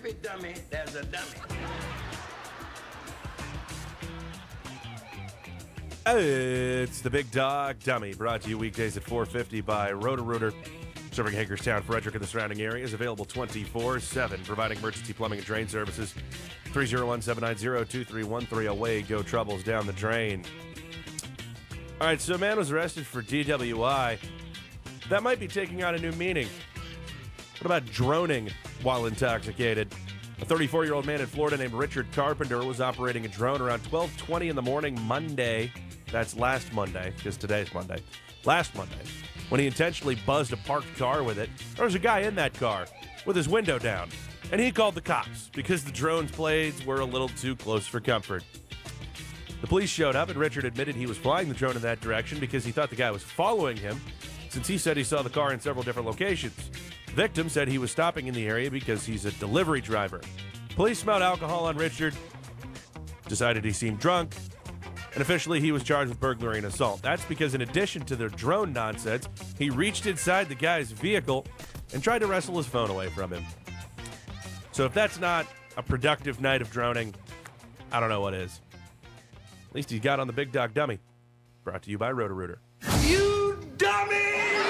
every dummy, there's a dummy. It's the Big Dog Dummy, brought to you weekdays at 4:50 by Roto-Rooter, serving Hagerstown, Frederick, and the surrounding areas. Available 24/7, providing emergency plumbing and drain services. 301-790-2313. Away go troubles down the drain. All right, so a man was arrested for DWI. That might be taking on a new meaning. What about droning while intoxicated? A 34-year-old man in Florida named Richard Carpenter was operating a drone around 12:20 in the morning Monday. That's last Monday, because today's Monday. Last Monday, when he intentionally buzzed a parked car with it. There was a guy in that car with his window down, and he called the cops because the drone's blades were a little too close for comfort. The police showed up, and Richard admitted he was flying the drone in that direction because he thought the guy was following him, since he said he saw the car in several different locations. The victim said he was stopping in the area because he's a delivery driver. Police smelled alcohol on Richard, decided he seemed drunk, and officially he was charged with burglary and assault. That's because in addition to the drone nonsense, he reached inside the guy's vehicle and tried to wrestle his phone away from him. So if that's not a productive night of droning, I don't know what is. At least he got on the Big Dog Dummy. Brought to you by Roto-Rooter. You dummy!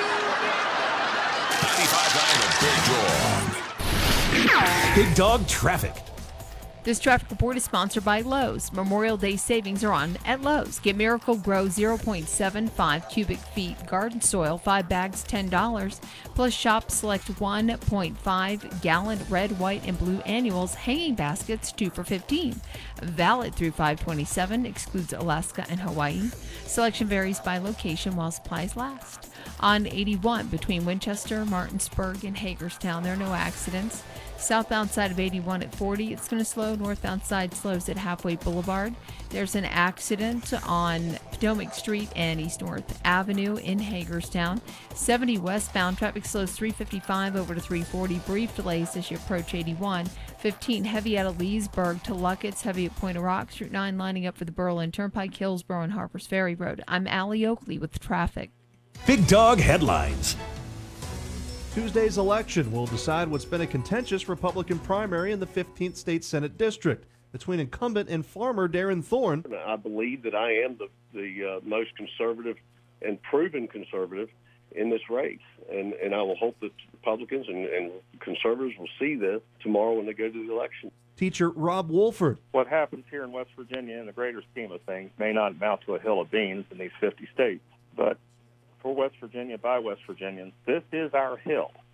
95.9 The Big Dog. Big Dog Traffic. This traffic report is sponsored by Lowe's. Memorial Day savings are on at Lowe's. Get Miracle Grow 0.75 cubic feet garden soil, 5 bags, $10. Plus shop select 1.5 gallon red, white, and blue annuals hanging baskets, 2 for $15. Valid through 5/27, excludes Alaska and Hawaii. Selection varies by location while supplies last. On 81 between Winchester, Martinsburg, and Hagerstown, there are no accidents. Southbound side of 81 at 40, it's going to slow. Northbound side slows at Halfway Boulevard. There's an accident on Potomac Street and East North Avenue in Hagerstown. 70 westbound, traffic slows 355 over to 340. Brief delays as you approach 81. 15 heavy out of Leesburg to Luckett's, heavy at Point of Rocks. Route 9 lining up for the Berlin Turnpike, Hillsborough, and Harpers Ferry Road. I'm Allie Oakley with traffic. Big Dog Headlines. Tuesday's election will decide what's been a contentious Republican primary in the 15th State Senate District between incumbent and farmer Darren Thorne. I believe that I am the most conservative and proven conservative in this race, and I will hope that Republicans and conservatives will see this tomorrow when they go to the election. Teacher Rob Wolford. What happens here in West Virginia in the greater scheme of things may not amount to a hill of beans in these 50 states, but for West Virginia by West Virginians, this is our hill.